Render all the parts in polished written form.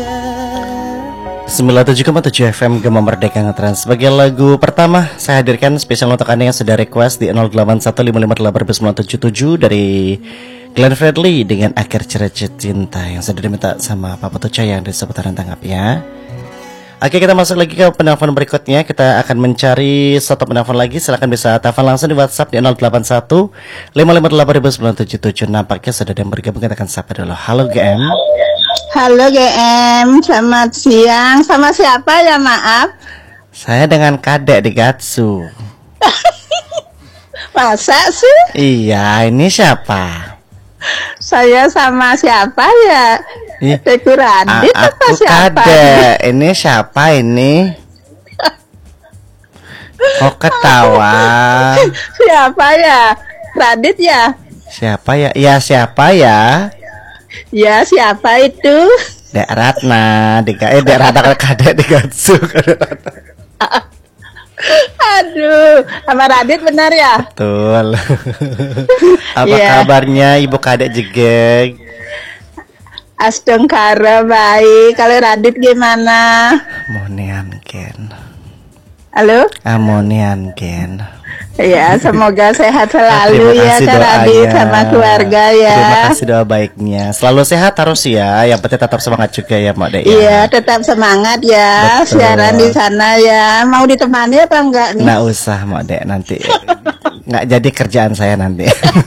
97,7 FM Gema Merdeka Ngetrans. Sebagai lagu pertama saya hadirkan spesial untuk Anda yang sudah request di 0815582977 dari Glenn Fredly dengan Akhir Cerita Cinta yang sudah diminta sama Papa Tuca yang di seputaran Tanggap ya. Oke, kita masuk lagi ke penelpon berikutnya. Kita akan mencari satu penelpon lagi. Silahkan bisa telepon langsung di WhatsApp di 081 558 Nampaknya sudah ada yang bergabung. Kita akan sapa dulu. Halo GM. Halo GM, selamat siang. Sama siapa ya, maaf? Saya dengan Kadek di Gatsu. Masa sih? Iya, ini siapa? Saya sama siapa ya? Teku Radit apa aku siapa? Kadek. Ini siapa ini? Kok ketawa? Siapa ya? Radit ya? Siapa ya? Ya siapa ya? Ya siapa itu? Dek Ratna, Dek Ratna Kadek di Gatsu. Aduh, sama Radit benar ya? Betul. Apa Yeah. kabarnya Ibu Kadek Jegeg? Astengkara baik. Kalau Radit gimana? Amonian Ken. Halo? Amonian Ken. Ya, semoga sehat selalu Terima ya kasih Kak Radit doanya. sama keluarga ya. Terima kasih doa baiknya. Selalu sehat harus ya. Yang penting tetap semangat juga ya Mbak Dek ya. Iya, tetap semangat ya. Betul. Siaran di sana ya. Mau ditemani apa enggak nih? Nggak usah Mbak Dek, nanti nggak jadi kerjaan saya nanti.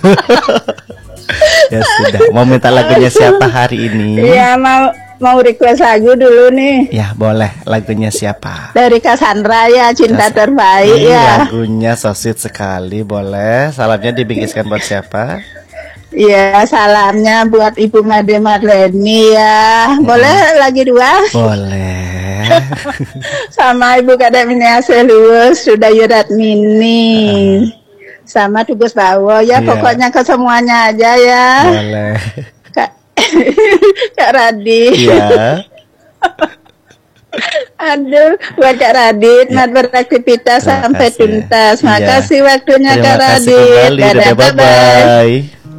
Ya sudah. Mau minta lagunya siapa hari ini? Iya, mau request lagu dulu nih. Ya boleh. Lagunya siapa? Dari Cassandra ya, Cinta Terbaik Ini ya. lagunya so sweet sekali. Boleh. Salamnya dibingkiskan buat siapa? Iya, salamnya buat Ibu Made Marleni ya. Boleh lagi dua? Boleh. Sama Ibu Kadek Miniase Luwes, sudah Yurat Mini. Sama Tugas Bawo ya, Iya. pokoknya ke semuanya aja ya. Boleh. Kak Radit. Iya. Aduh, buat Kak Radit, mat beraktivitas Terima sampai kasih. tuntas. Iya. Makasih waktunya Kak Terima kasih Radit. kembali. Dadah, Dadah, bye-bye. bye-bye.